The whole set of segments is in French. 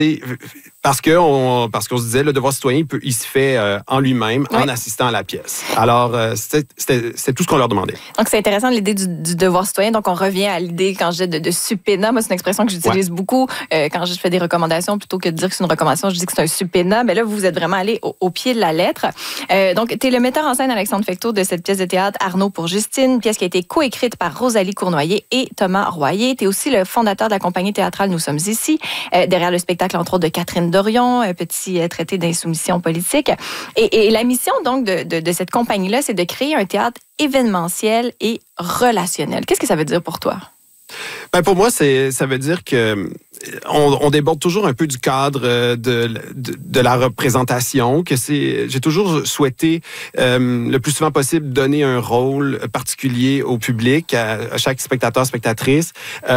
Parce qu'on se disait, le devoir citoyen, il se fait en lui-même, en assistant à la pièce. Alors, c'était tout ce qu'on leur demandait. Donc, c'est intéressant l'idée du devoir citoyen. Donc, on revient à l'idée, quand je dis de suppléna. Moi, c'est une expression que j'utilise beaucoup quand je fais des recommandations. Plutôt que de dire que c'est une recommandation, je dis que c'est un suppléna. Mais là, vous êtes vraiment allé au pied de la lettre. Donc, tu es le metteur en scène, Alexandre Fecteau, de cette pièce de théâtre Arnaud pour Justine, pièce qui a été coécrite par Rosalie Cournoyer et Thomas Royer. Tu es aussi le fondateur de la compagnie théâtrale Nous sommes ici, derrière le spectacle, entre autres, de Catherine Dorion, un petit traité d'insoumission politique. Et la mission, donc, de cette compagnie-là, c'est de créer un théâtre événementiel et relationnel. Qu'est-ce que ça veut dire pour toi? Ben pour moi, ça veut dire que on déborde toujours un peu du cadre de la représentation, que j'ai toujours souhaité le plus souvent possible donner un rôle particulier au public, à chaque spectateur, spectatrice,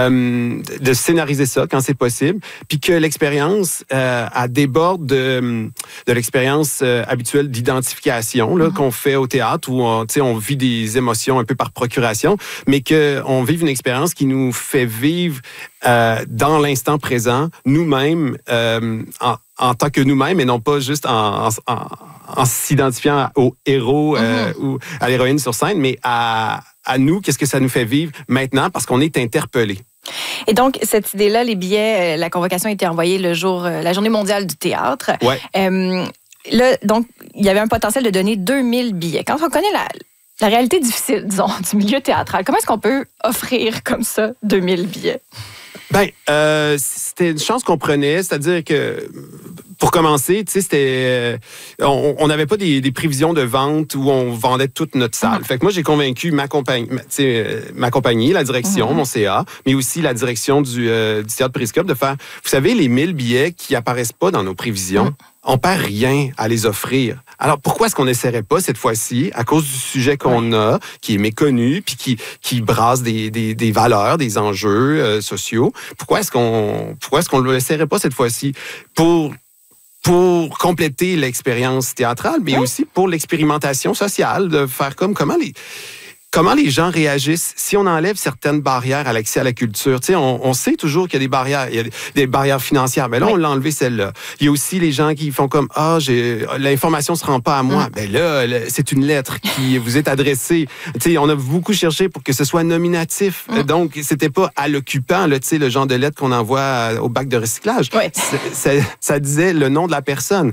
de scénariser ça quand c'est possible, puis que l'expérience elle déborde de l'expérience habituelle d'identification là, qu'on fait au théâtre, où on vit des émotions un peu par procuration, mais qu'on vive une expérience qui nous fait vivre dans l'instant présent, nous-mêmes, en tant que nous-mêmes, et non pas juste en s'identifiant au héros ou à l'héroïne sur scène, mais à nous, qu'est-ce que ça nous fait vivre maintenant, parce qu'on est interpellé. Et donc, cette idée-là, les billets, la convocation a été envoyée la Journée mondiale du théâtre. Ouais. Là, donc, il y avait un potentiel de donner 2000 billets. Quand on connaît la réalité difficile, disons, du milieu théâtral, comment est-ce qu'on peut offrir comme ça 2000 billets? Ben, c'était une chance qu'on prenait, c'est-à-dire que pour commencer, tu sais, on n'avait pas des prévisions de vente où on vendait toute notre salle. Fait que moi, j'ai convaincu ma compagnie, la direction, mon CA, mais aussi la direction du Théâtre Périscope de faire, vous savez, les 1000 billets qui apparaissent pas dans nos prévisions, on perd rien à les offrir. Alors, pourquoi est-ce qu'on n'essaierait pas cette fois-ci, à cause du sujet qu'on a, qui est méconnu, puis qui brasse des valeurs, des enjeux sociaux, pourquoi est-ce qu'on ne l'essaierait pas cette fois-ci pour compléter l'expérience théâtrale, mais aussi pour l'expérimentation sociale, de faire comment les gens réagissent si on enlève certaines barrières à l'accès à la culture. Tu sais, on sait toujours qu'il y a des barrières, il y a des barrières financières, mais là, on l'a enlevé celle-là. Il y a aussi les gens qui font comme, l'information se rend pas à moi. Ben là, c'est une lettre qui vous est adressée. Tu sais, on a beaucoup cherché pour que ce soit nominatif. Donc, c'était pas à l'occupant, là, tu sais, le genre de lettre qu'on envoie au bac de recyclage. Ça disait le nom de la personne.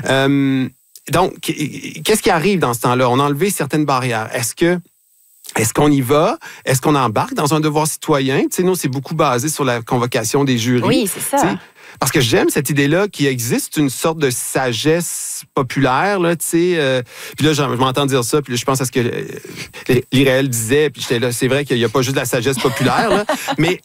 Donc, qu'est-ce qui arrive dans ce temps-là? On a enlevé certaines barrières. Est-ce qu'on y va? Est-ce qu'on embarque dans un devoir citoyen? Tu sais, nous, c'est beaucoup basé sur la convocation des jurys. Oui, c'est ça. T'sais, parce que j'aime cette idée-là qu'il existe une sorte de sagesse populaire, là, tu sais. Puis là, je m'entends dire ça, puis là, je pense à ce que l'Iréel disait, puis j'étais là, c'est vrai qu'il n'y a pas juste de la sagesse populaire, là, mais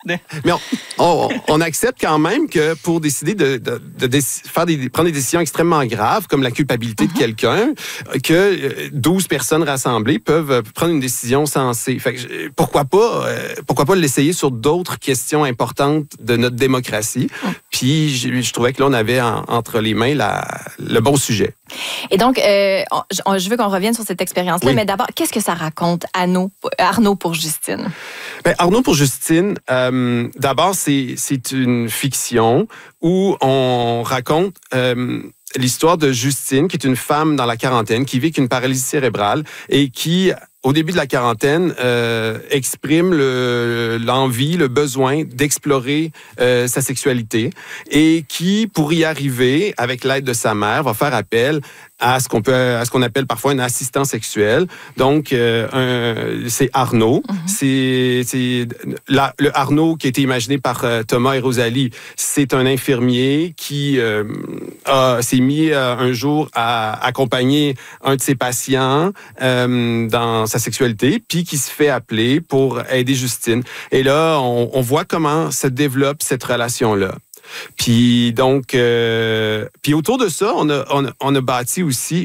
on accepte quand même que pour décider prendre des décisions extrêmement graves, comme la culpabilité de quelqu'un, que 12 personnes rassemblées peuvent prendre une décision sensée. Fait que, pourquoi pas l'essayer sur d'autres questions importantes de notre démocratie? Puis je trouvais que là, on avait entre les mains le bon sujet. Et donc, je veux qu'on revienne sur cette expérience-là, mais d'abord, qu'est-ce que ça raconte, Arnaud pour Justine? Ben, Arnaud pour Justine, d'abord, c'est une fiction où on raconte l'histoire de Justine, qui est une femme dans la quarantaine, qui vit avec une paralysie cérébrale et qui, au début de la quarantaine, exprime l'envie, le besoin d'explorer sa sexualité et qui, pour y arriver, avec l'aide de sa mère, va faire appel à ce qu'on appelle parfois un assistant sexuel. Donc, c'est Arnaud. C'est le Arnaud qui a été imaginé par Thomas et Rosalie. C'est un infirmier qui s'est mis un jour à accompagner un de ses patients dans sa sexualité, puis qui se fait appeler pour aider Justine. Et là, on voit comment se développe cette relation-là. Puis donc, puis autour de ça, on a bâti aussi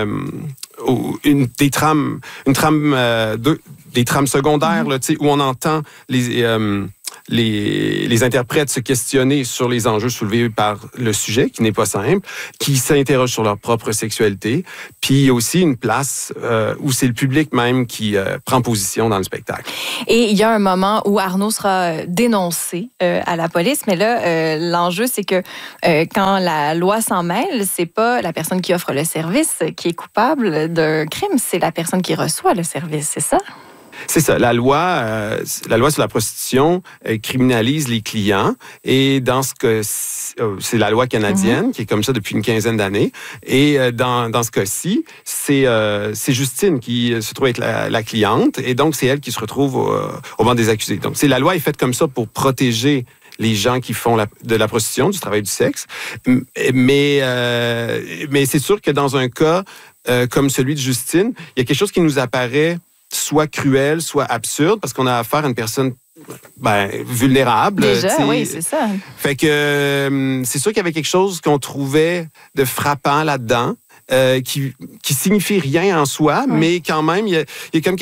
des trames secondaires là, tu sais, où on entend les interprètes se questionner sur les enjeux soulevés par le sujet, qui n'est pas simple, qui s'interrogent sur leur propre sexualité. Puis il y a aussi une place où c'est le public même qui prend position dans le spectacle. Et il y a un moment où Arnaud sera dénoncé à la police, mais là, l'enjeu, c'est que quand la loi s'en mêle, c'est pas la personne qui offre le service qui est coupable d'un crime, c'est la personne qui reçoit le service, c'est ça? C'est ça. La loi sur la prostitution criminalise les clients. Et dans ce cas, c'est la loi canadienne qui est comme ça depuis une quinzaine d'années. Et dans ce cas-ci, c'est Justine qui se trouve être la cliente. Et donc, c'est elle qui se retrouve au banc des accusés. Donc, la loi est faite comme ça pour protéger les gens qui font de la prostitution, du travail du sexe. Mais c'est sûr que dans un cas comme celui de Justine, il y a quelque chose qui nous apparaît soit cruel, soit absurde, parce qu'on a affaire à une personne vulnérable. Déjà, oui, c'est ça. Fait que c'est sûr qu'il y avait quelque chose qu'on trouvait de frappant là-dedans. Qui signifie rien en soi, mais quand même, il y a comme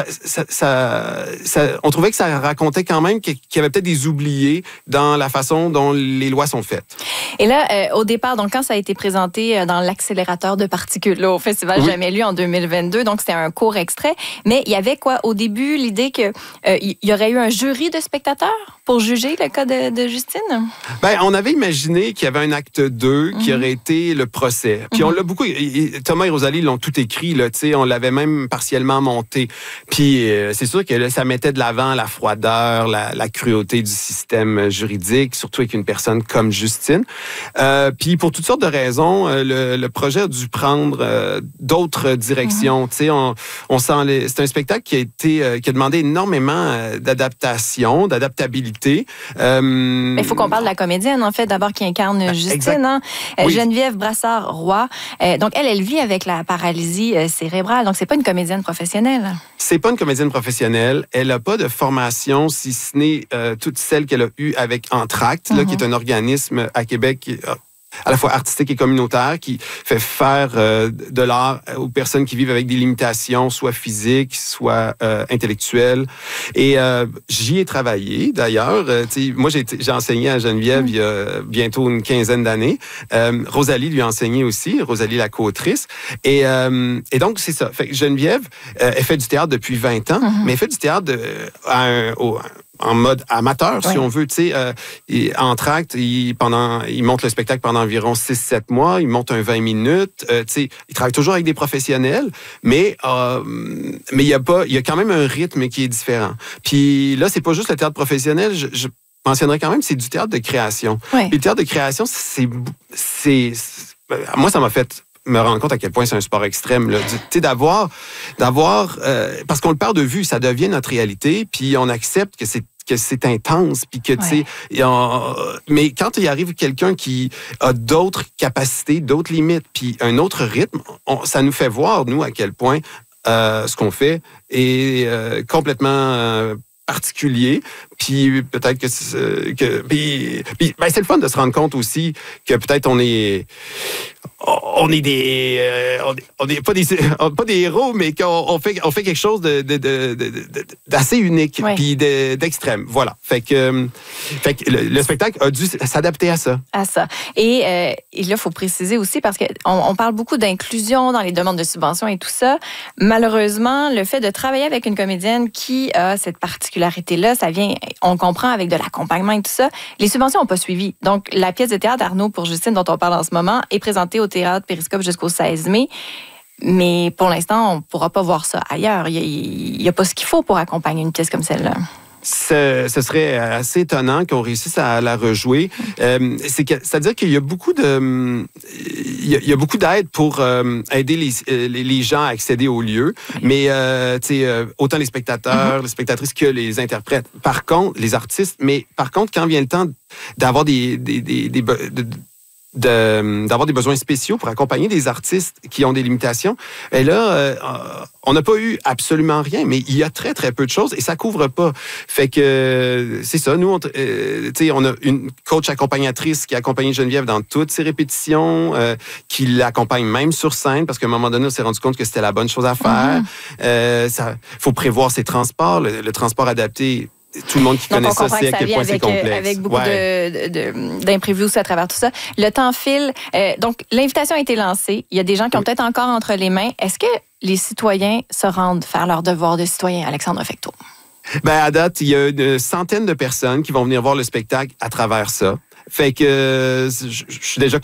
on trouvait que ça racontait quand même qu'il y avait peut-être des oubliés dans la façon dont les lois sont faites. Et là, au départ, donc quand ça a été présenté dans l'accélérateur de particules là, au Festival Jamais Lu en 2022, donc c'était un court extrait, mais il y avait quoi au début l'idée que il y aurait eu un jury de spectateurs pour juger le cas de Justine? Ben, on avait imaginé qu'il y avait un acte 2 qui aurait été le procès. Puis on l'a beaucoup... Thomas et Rosalie l'ont tout écrit, là, on l'avait même partiellement monté. Puis c'est sûr que là, ça mettait de l'avant la froideur, la cruauté du système juridique, surtout avec une personne comme Justine. Puis pour toutes sortes de raisons, le projet a dû prendre d'autres directions. C'est un spectacle qui a demandé énormément d'adaptation, d'adaptabilité. Il faut qu'on parle de la comédienne, en fait, d'abord, qui incarne Justine. Hein? Oui. Geneviève Brassard-Roy. Donc, elle vit avec la paralysie cérébrale. Donc, c'est pas une comédienne professionnelle. C'est pas une comédienne professionnelle. Elle n'a pas de formation, si ce n'est toute celle qu'elle a eue avec Entracte, là, qui est un organisme à Québec à la fois artistique et communautaire, qui fait faire de l'art aux personnes qui vivent avec des limitations, soit physiques, soit intellectuelles. Et j'y ai travaillé, d'ailleurs. Moi, j'ai enseigné à Geneviève il y a bientôt une quinzaine d'années. Rosalie lui a enseigné aussi, Rosalie la co-autrice. Et donc, c'est ça. Fait que Geneviève, elle fait du théâtre depuis 20 ans, mais elle fait du théâtre en mode amateur, si on veut. Entracte, il monte le spectacle pendant environ 6-7 mois, il monte un 20 minutes. Il travaille toujours avec des professionnels, mais il y a quand même un rythme qui est différent. Puis là, c'est pas juste le théâtre professionnel, je mentionnerais quand même, c'est du théâtre de création. Oui. Puis le théâtre de création, moi, ça m'a fait me rendre compte à quel point c'est un sport extrême. Là. D'avoir parce qu'on le perd de vue, ça devient notre réalité, puis on accepte que c'est intense, puis que, mais quand il arrive quelqu'un qui a d'autres capacités, d'autres limites, puis un autre rythme, ça nous fait voir, nous, à quel point ce qu'on fait est complètement particulier, puis peut-être que c'est le fun de se rendre compte aussi que peut-être on est pas des héros, mais qu'on fait quelque chose d'assez unique, puis d'extrême. Voilà. Fait que le spectacle a dû s'adapter à ça. Et là, il faut préciser aussi, parce qu'on parle beaucoup d'inclusion dans les demandes de subventions et tout ça. Malheureusement, le fait de travailler avec une comédienne qui a cette particularité-là, ça vient, on comprend, avec de l'accompagnement et tout ça. Les subventions n'ont pas suivi. Donc, la pièce de théâtre Arnaud pour Justine, dont on parle en ce moment, est présentée au Théâtre Périscope jusqu'au 16 mai. Mais pour l'instant, on ne pourra pas voir ça ailleurs. Il n'y a pas ce qu'il faut pour accompagner une pièce comme celle-là. Ce serait assez étonnant qu'on réussisse à la rejouer. C'est-à-dire qu'il y a beaucoup d'aide pour aider les gens à accéder au lieu, mais autant les spectateurs, les spectatrices que les interprètes. Par contre, les artistes, mais par contre, quand vient le temps d'avoir d'avoir des besoins spéciaux pour accompagner des artistes qui ont des limitations. Et là, on n'a pas eu absolument rien, mais il y a très, très peu de choses et ça couvre pas. Fait que c'est ça. Nous, on a une coach accompagnatrice qui a accompagné Geneviève dans toutes ses répétitions, qui l'accompagne même sur scène parce qu'à un moment donné, on s'est rendu compte que c'était la bonne chose à faire. Faut prévoir ses transports. Le transport adapté, tout le monde qui connaît ça sait à quel point c'est complexe. Avec beaucoup d'imprévus aussi à travers tout ça. Le temps file. Donc, l'invitation a été lancée. Il y a des gens qui ont peut-être encore entre les mains. Est-ce que les citoyens se rendent faire leur devoir de citoyen, Alexandre Fecteau? Ben, à date, il y a une centaine de personnes qui vont venir voir le spectacle à travers ça. Fait que je suis déjà